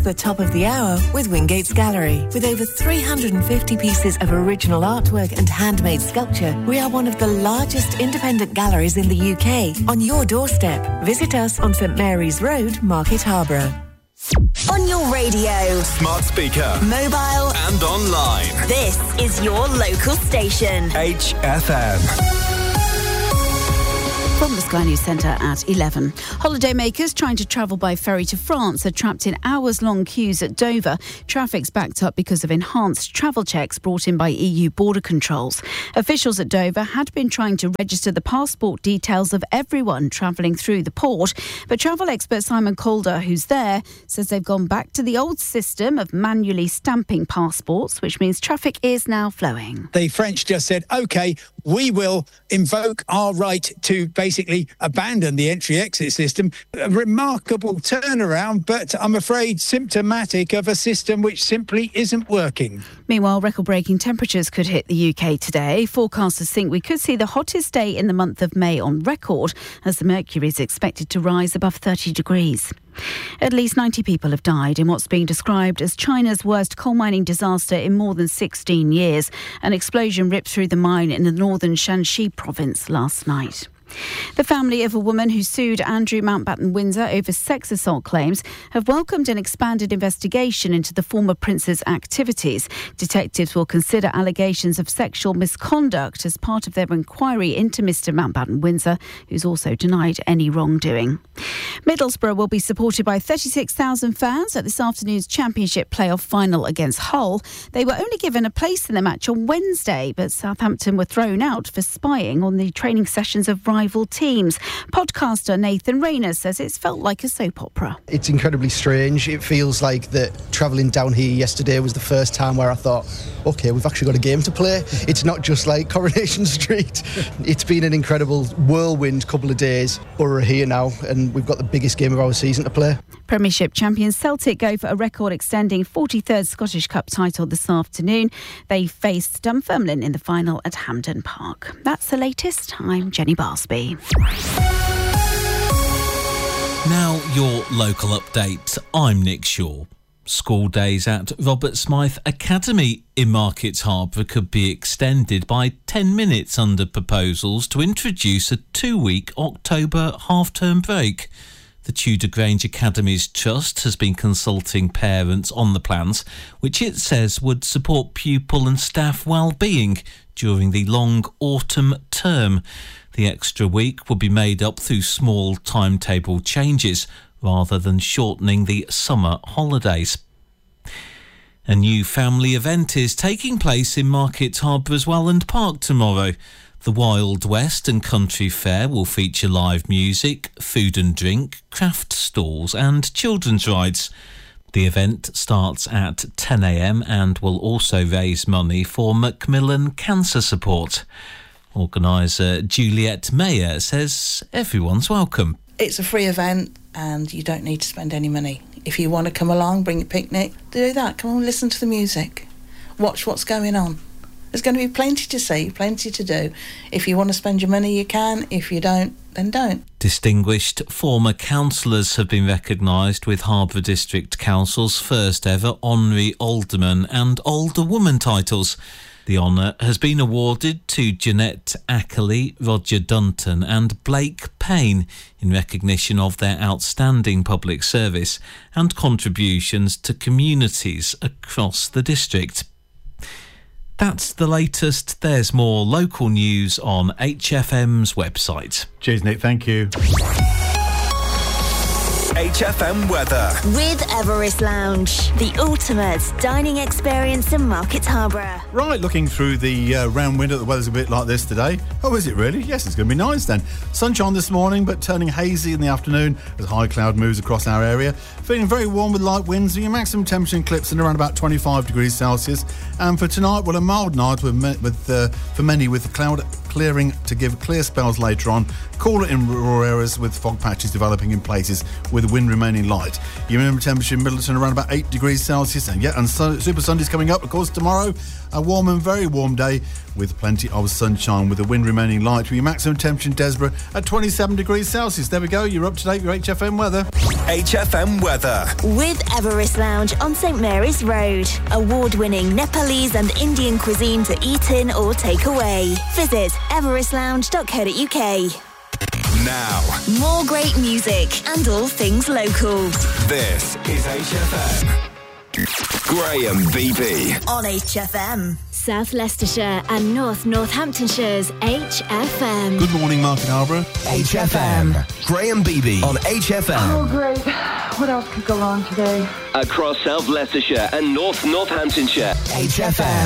the top of the hour with Wingate's Gallery. With over 350 pieces of original artwork and handmade sculpture, we are one of the largest independent galleries in the UK. On your doorstep, visit us on St Mary's Road, Market Harborough. On your radio, smart speaker, mobile and online. This is your local station. HFM. From the Sky News Centre at 11. Holidaymakers trying to travel by ferry to France are trapped in hours-long queues at Dover. Traffic's backed up because of enhanced travel checks brought in by EU border controls. Officials at Dover had been trying to register the passport details of everyone travelling through the port. But travel expert Simon Calder, who's there, says they've gone back to the old system of manually stamping passports, which means traffic is now flowing. The French just said, OK, we will invoke our right to basically abandon the entry-exit system. A remarkable turnaround, but I'm afraid symptomatic of a system which simply isn't working. Meanwhile, record-breaking temperatures could hit the UK today. Forecasters think we could see the hottest day in the month of May on record, as the mercury is expected to rise above 30 degrees. At least 90 people have died in what's being described as China's worst coal mining disaster in more than 16 years. An explosion ripped through the mine in the northern Shanxi province last night. The family of a woman who sued Andrew Mountbatten Windsor over sex assault claims have welcomed an expanded investigation into the former prince's activities. Detectives will consider allegations of sexual misconduct as part of their inquiry into Mr Mountbatten Windsor, who's also denied any wrongdoing. Middlesbrough will be supported by 36,000 fans at this afternoon's Championship playoff final against Hull. They were only given a place in the match on Wednesday, but Southampton were thrown out for spying on the training sessions of rival teams. Podcaster Nathan Rayner says it's felt like a soap opera. It's incredibly strange. It feels like that travelling down here yesterday was the first time where I thought, OK, we've actually got a game to play. It's not just like Coronation Street. It's been an incredible whirlwind couple of days. Borough are here now and we've got the biggest game of our season to play. Premiership champions Celtic go for a record-extending 43rd Scottish Cup title this afternoon. They faced Dunfermline in the final at Hampden Park. That's the latest. I'm Jenny Barsby. Now your local update. I'm Nick Shaw. School days at Robert Smythe Academy in Market Harborough could be extended by 10 minutes under proposals to introduce a 2-week October half-term break. The Tudor Grange Academy's Trust has been consulting parents on the plans, which it says would support pupil and staff well-being during the long autumn term. The extra week will be made up through small timetable changes rather than shortening the summer holidays. A new family event is taking place in Market Harbour's Welland Park tomorrow. The Wild West and Country Fair will feature live music, food and drink, craft stalls and children's rides. The event starts at 10 a.m. and will also raise money for Macmillan Cancer Support. Organiser Juliette Mayer says everyone's welcome. It's a free event and you don't need to spend any money. If you want to come along, bring your picnic, do that. Come on, listen to the music. Watch what's going on. There's going to be plenty to see, plenty to do. If you want to spend your money, you can. If you don't, then don't. Distinguished former councillors have been recognised with Harborough District Council's first ever Honorary Alderman and Alderwoman titles. The honour has been awarded to Jeanette Ackley, Roger Dunton and Blake Payne in recognition of their outstanding public service and contributions to communities across the district. That's the latest. There's more local news on HFM's website. Cheers, Nick. Thank you. HFM weather. With Everest Lounge, the ultimate dining experience in Market Harborough. Right, looking through the round window, the weather's a bit like this today. Oh, is it really? Yes, it's going to be nice then. Sunshine this morning, but turning hazy in the afternoon as high cloud moves across our area. Feeling very warm with light winds, and your maximum temperature in Clipston around about 25 degrees Celsius. And for tonight, well, a mild night for many with the cloud clearing to give clear spells later on. Cooler in rural areas with fog patches developing in places with the wind remaining light. Your minimum temperature in Middleton around about 8 degrees Celsius. And Super Sunday's coming up, of course, tomorrow. A warm and very warm day with plenty of sunshine, with the wind remaining light, with your maximum temperature in Desborough at 27 degrees Celsius. There we go, you're up to date with your HFM weather. HFM weather. With Everest Lounge on St Mary's Road. Award-winning Nepalese and Indian cuisine to eat in or take away. Visit everestlounge.co.uk. Now, More great music and all things local. this is HFM. Graham Beebe. On HFM. South Leicestershire and North Northamptonshire's HFM. Good morning, Market Harborough. HFM. Graham Beebe on HFM. Oh, great. What else could go wrong today? Across South Leicestershire and North Northamptonshire. HFM.